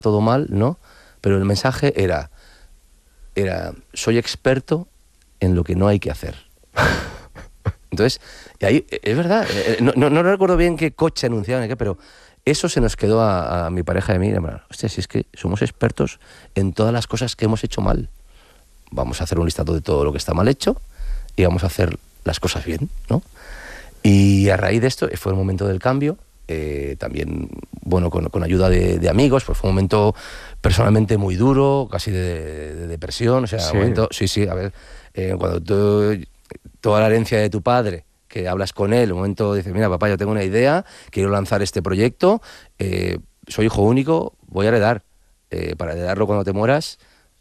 todo mal, ¿no? Pero el mensaje era soy experto en lo que no hay que hacer. Entonces, y ahí, es verdad, no recuerdo bien qué coche anunciaban, pero eso se nos quedó a mi pareja y a mí. Hostia, si es que somos expertos en todas las cosas que hemos hecho mal. Vamos a hacer un listado de todo lo que está mal hecho y vamos a hacer las cosas bien, ¿no? Y a raíz de esto fue el momento del cambio. También, bueno, con ayuda de amigos, pues fue un momento personalmente muy duro, casi de depresión, o sea, Sí. un momento, sí, a ver, cuando toda la herencia de tu padre, que hablas con él, un momento dices, mira, papá, yo tengo una idea, quiero lanzar este proyecto, soy hijo único, voy a heredar, para heredarlo cuando te mueras,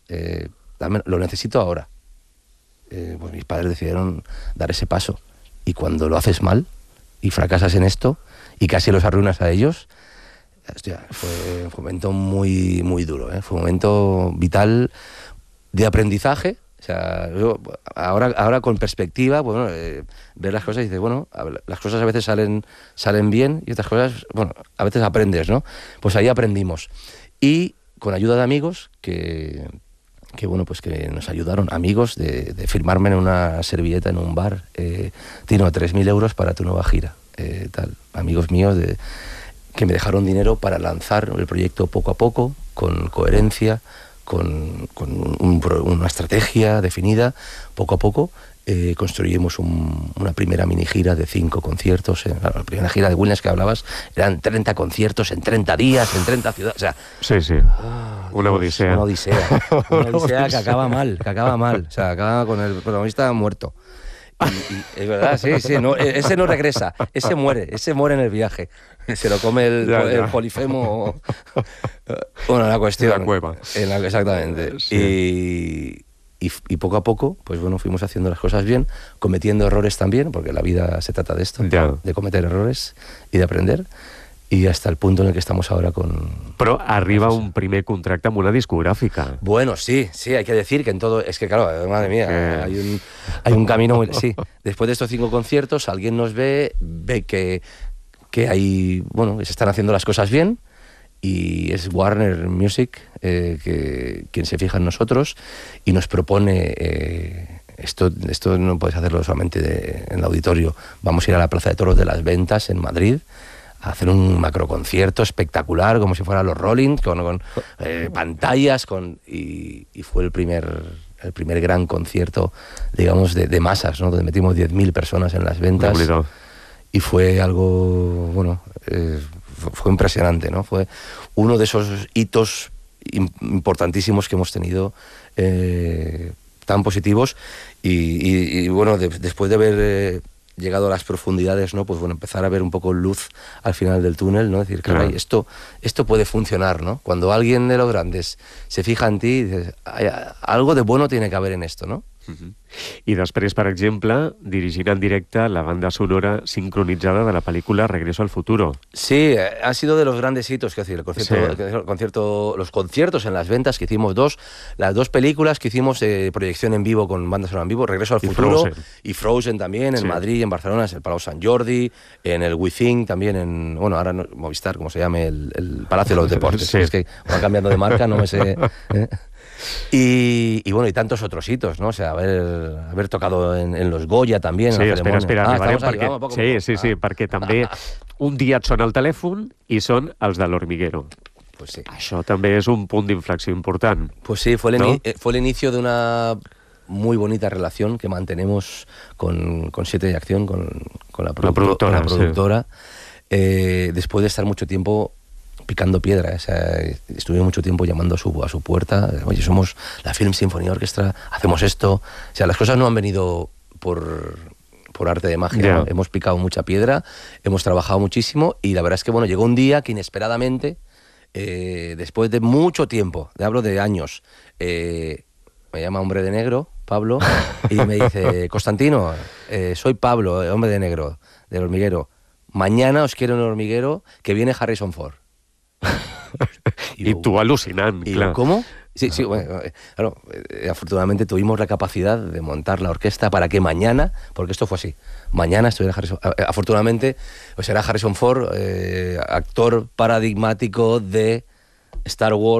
lo necesito ahora. Pues mis padres decidieron dar ese paso, y cuando lo haces mal y fracasas en esto y casi los arruinas a ellos, hostia, fue un momento muy, muy duro, ¿eh? Fue un momento vital de aprendizaje. O sea, yo ahora con perspectiva, bueno, ver las cosas y dices, bueno, las cosas a veces salen bien y otras cosas, bueno, a veces aprendes, ¿no? Pues ahí aprendimos. Y con ayuda de amigos que bueno, pues que nos ayudaron, amigos, de firmarme en una servilleta en un bar, Tino, 3.000 euros para tu nueva gira, tal. Amigos míos que me dejaron dinero para lanzar el proyecto poco a poco, con coherencia, con una estrategia definida, poco a poco. Construimos una primera mini gira de 5 conciertos. La primera gira de Williams que hablabas eran 30 conciertos en 30 días, en 30 ciudades. O sea, sí. Una odisea. Una odisea que acaba mal. O sea, acaba con el protagonista muerto. Y es verdad, sí, no, ese no regresa, ese muere en el viaje. Se lo come el Polifemo. Bueno, la cuestión. En la cueva. Exactamente. Sí. Y poco a poco, pues bueno, fuimos haciendo las cosas bien, cometiendo errores también, porque la vida se trata de esto, de cometer errores y de aprender, y hasta el punto en el que estamos ahora con... Però arriba un primer contracte amb una discogràfica. Bueno, sí, hay que decir que en todo... Es que claro, madre mía, hay un camino muy... Sí, después de estos 5 conciertos, alguien nos ve que hay... Bueno, que se están haciendo las cosas bien, y es Warner Music quien se fija en nosotros y nos propone... Esto no puedes hacerlo solamente en el auditorio. Vamos a ir a la Plaza de Toros de las Ventas en Madrid a hacer un macroconcierto espectacular, como si fuera los Rollins, con pantallas, y fue el primer gran concierto, digamos, de masas, ¿no? Donde metimos 10.000 personas en las ventas. Y fue algo, bueno, fue impresionante, ¿no? Fue uno de esos hitos importantísimos que hemos tenido, tan positivos, y bueno, después de haber llegado a las profundidades, ¿no? Pues bueno, empezar a ver un poco luz al final del túnel, ¿no? Decir, caray, esto puede funcionar, ¿no? Cuando alguien de los grandes se fija en ti, dices, algo de bueno tiene que haber en esto, ¿no? I després, per exemple, dirigint en directe la banda sonora sincronitzada de la pel·lícula Regreso al Futuro. Sí, ha sido de los grandes hitos, que decir, los conciertos en las ventas que hicimos las dos películas que hicimos de proyección en vivo con banda sonora en vivo, Regreso al Futuro y Frozen también, en Madrid y en Barcelona, en el Palau Sant Jordi, en el Withing también, en, bueno, ahora Movistar, como se llame, el Palacio de los Deportes. Sí. Es que va cambiando de marca, no me sé... Y bueno, y tantos otros hitos, ¿no? O sea, haber tocado en los Goya también. Sí, espera, perquè també un dia et sona el telèfon i són els de l'Hormiguero. Pues sí. Això també és un punt d'inflexió important. Pues sí, fue el inicio de una muy bonita relación que mantenemos con 7 de Acción, con la productora. Sí. Después de estar mucho tiempo picando piedra, o sea, estuve mucho tiempo llamando a su puerta, oye, somos la Film Symphony Orchestra, hacemos esto, o sea, las cosas no han venido por arte de magia, ¿no? Hemos picado mucha piedra, hemos trabajado muchísimo, y la verdad es que, bueno, llegó un día que inesperadamente, después de mucho tiempo, hablo de años, me llama Hombre de Negro, Pablo, y me dice, Constantino, soy Pablo, Hombre de Negro, del Hormiguero, mañana os quiero en el Hormiguero, que viene Harrison Ford. Y tú alucinant, claro. ¿Cómo? Sí, bueno, claro, afortunadamente tuvimos la capacidad de montar la orquesta para que mañana, porque esto fue así, mañana estuviera Harrison, afortunadamente, pues era Harrison Ford, actor paradigmático de Star Wars